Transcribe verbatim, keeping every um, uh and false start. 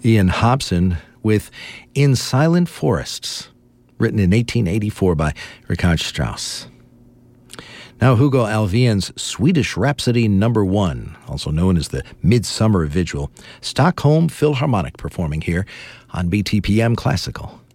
Ian Hobson with In Silent Forests, written in eighteen eighty-four by Richard Strauss. Now Hugo Alfvén's Swedish Rhapsody Number One, also known as the Midsummer Vigil, Stockholm Philharmonic performing here on B T P M Classical.